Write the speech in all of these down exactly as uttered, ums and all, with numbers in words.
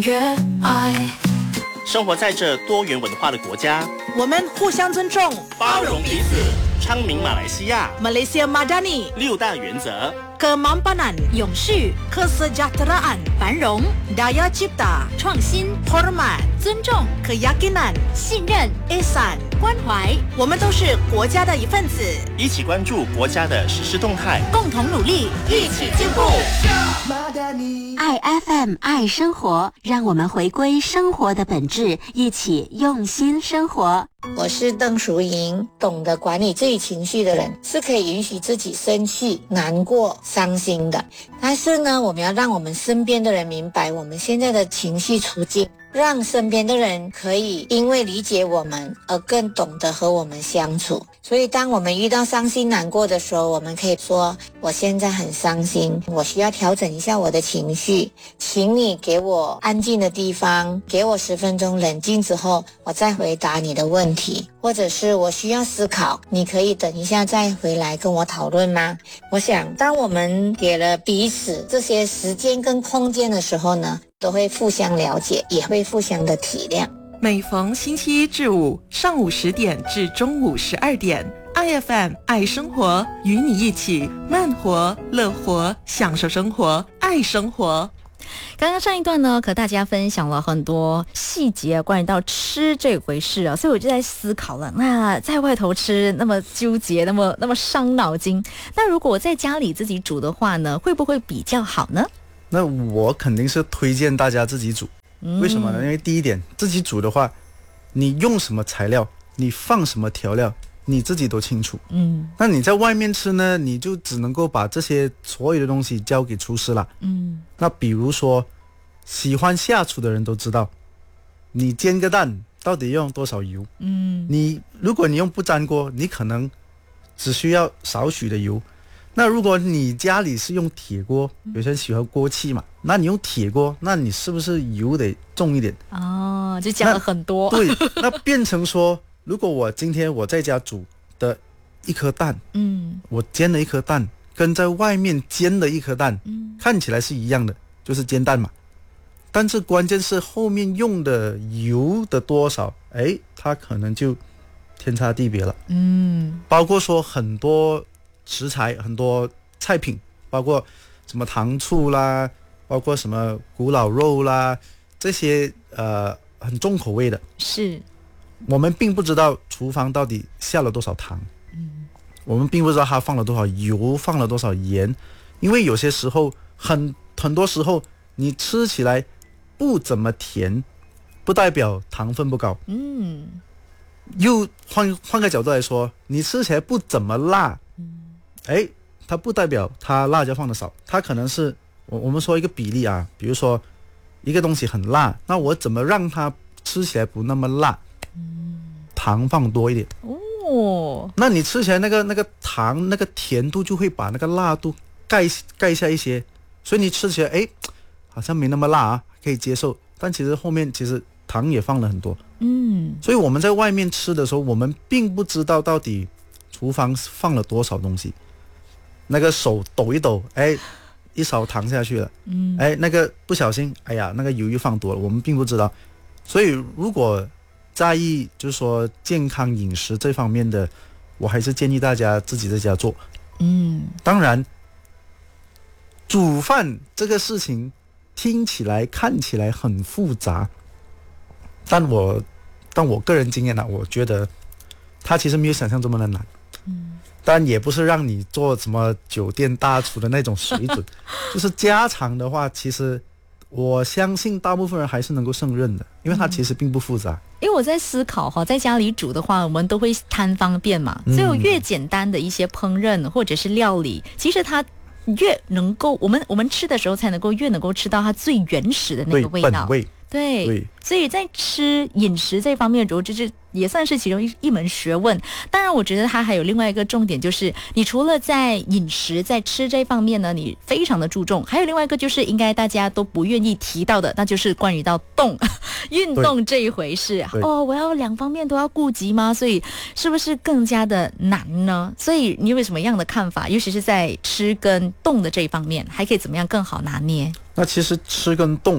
越爱生活在这多元文化的国家， 我们互相尊重， 包容彼此，昌明马来西亚 Malaysia Madani 六大原则 ：kemampanan 永续、 kesejahteraan 繁荣、 daya cipta 创新、 hormat 尊重、 keyakinan 信任、 ihsan 关怀， 我们都是国家的一份子， 一起关注国家的实施动态， 共同努力，一起进步。 爱 F M 爱生活，让我们回归生活的本质，一起用心生活。 我是邓淑莹，懂得管理自己情绪的人是可以允许自己生气、难过、伤心的。但是呢，我们要让我们身边的人明白我们现在的情绪处境，让身边的人可以因为理解我们而更懂得和我们相处。所以当我们遇到伤心难过的时候，我们可以说，我现在很伤心，我需要调整一下我的情绪，请你给我安静的地方，给我十分钟冷静之后，我再回答你的问题。或者是我需要思考，你可以等一下再回来跟我讨论吗？我想当我们给了彼此这些时间跟空间的时候呢，都会互相了解，也会互相的体谅。 每逢星期一至五上午十点至中午十二点， I F M 爱生活，与你一起慢活乐活，享受生活，爱生活。 刚刚上一段呢，和大家分享了很多细节关于到吃这回事啊，所以我就在思考了，那在外头吃那么纠结，那么那么伤脑筋，那如果我在家里自己煮的话呢，会不会比较好呢？ 那我肯定是推荐大家自己煮，为什么呢？因为第一点，自己煮的话，你用什么材料，你放什么调料，你自己都清楚。嗯，那你在外面吃呢，你就只能够把这些所有的东西交给厨师了。嗯，那比如说喜欢下厨的人都知道，你煎个蛋到底用多少油？嗯，你如果你用不粘锅，你可能只需要少许的油。那如果你家里是用铁锅，有些人喜欢锅气嘛，那你用铁锅，那你是不是油得重一点？ 哦，就加了很多。 对，那变成说，如果我今天我在家煮的一颗蛋，嗯，我煎了一颗蛋，跟在外面煎的一颗蛋，嗯，看起来是一样的，就是煎蛋嘛。但是关键是后面用的油的多少，哎，它可能就天差地别了。嗯，包括说很多食材，很多菜品，包括什么糖醋啦，包括什么古老肉啦，这些呃很重口味的， 是我们并不知道厨房到底下了多少糖，嗯，我们并不知道它放了多少油，放了多少盐，因为有些时候很很多时候你吃起来不怎么甜，不代表糖分不高，嗯，又换换个角度来说，你吃起来不怎么辣，哎，它不代表它辣椒放的少，它可能是我我们说一个比例啊，比如说一个东西很辣，那我怎么让它吃起来不那么辣？嗯，糖放多一点哦，那你吃起来那个那个糖那个甜度就会把那个辣度盖盖下一些，所以你吃起来哎好像没那么辣啊，可以接受，但其实后面其实糖也放了很多，嗯，所以我们在外面吃的时候，我们并不知道到底厨房放了多少东西。那个手抖一抖，哎，一勺糖下去了，嗯，哎，那个不小心，哎呀，那个油又放多了，我们并不知道。所以如果在意就是说健康饮食这方面的，我还是建议大家自己在家做。嗯，当然，煮饭这个事情听起来看起来很复杂，但我但我个人经验呢、啊，我觉得它其实没有想象这么的难。嗯。但也不是让你做什么酒店大厨的那种水准，就是家常的话，其实我相信大部分人还是能够胜任的，因为它其实并不复杂。嗯、 因为我在思考哈，在家里煮的话，我们都会贪方便嘛，所以有越简单的一些烹饪或者是料理，其实它越能够我们我们吃的时候才能够越能够吃到它最原始的那个味道。 本味。 对，对，所以在吃饮食这方面，我这是也算是其中一一门学问。当然，我觉得它还有另外一个重点，就是你除了在饮食、在吃这方面呢，你非常的注重，还有另外一个就是应该大家都不愿意提到的，那就是关于到动运动这一回事。哦，我要两方面都要顾及吗？所以是不是更加的难呢？所以你有什么样的看法？尤其是在吃跟动的这一方面，还可以怎么样更好拿捏？ 那其实吃跟动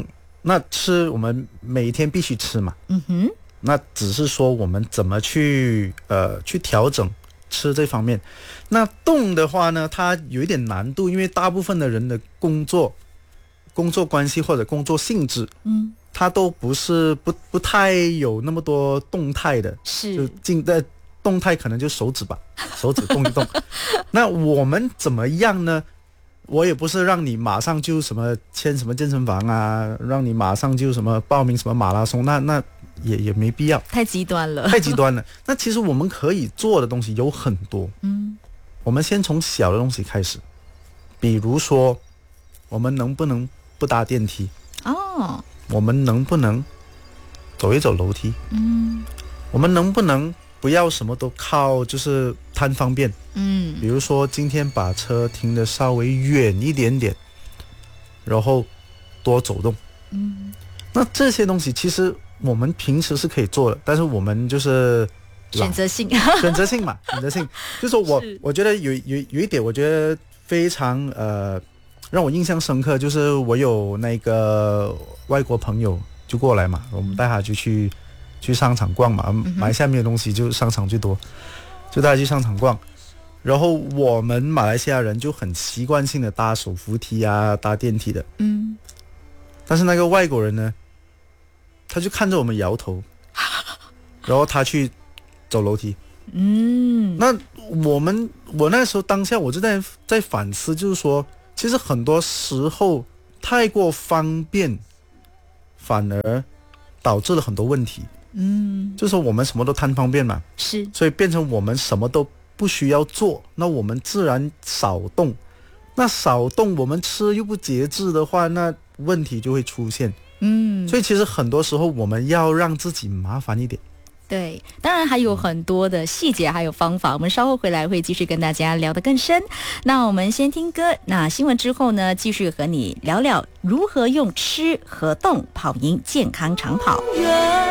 那吃我们每天必须吃嘛， 嗯哼， 那只是说我们怎么去呃去调整吃这方面。那动的话呢，它有一点难度，因为大部分的人的工作工作关系或者工作性质， 嗯， 它都不是不不太有那么多动态的， 是就静的动态可能就手指吧，手指动一动。那我们怎么样呢？我也不是让你马上就什么签什么健身房啊，让你马上就什么报名什么马拉松，那那也也没必要， 太极端了， 太极端了。那其实我们可以做的东西有很多， 嗯， 我们先从小的东西开始，比如说我们能不能不搭电梯？ 哦， 我们能不能走一走楼梯？ 嗯我们能不能不要什么都靠就是贪方便？ 嗯比如说今天把车停得稍微远一点点，然后多走动。 嗯， 那这些东西其实我们平时是可以做的，但是我们就是选择性， 选择性嘛，选择性。就是说我是我觉得有有有一点，我觉得非常呃让我印象深刻，就是我有那个外国朋友就过来嘛，我们带他就去去商场逛嘛，买下面的东西就商场最多，就带他去商场逛。然后我们马来西亚人就很习惯性的搭手扶梯啊，搭电梯的。 嗯， 但是那个外国人呢，他就看着我们摇头，然后他去走楼梯。 嗯， 那我们我那时候当下我就在在反思，就是说，其实很多时候太过方便，反而导致了很多问题。 嗯， 就是说我们什么都贪方便嘛， 是， 所以变成我们什么都不需要做，那我们自然少动。那少动，我们吃又不节制的话，那问题就会出现。 嗯， 所以其实很多时候我们要让自己麻烦一点。 对，当然还有很多的细节还有方法，我们稍后回来会继续跟大家聊得更深。那我们先听歌，那新闻之后呢，继续和你聊聊如何用吃和动跑赢健康长跑。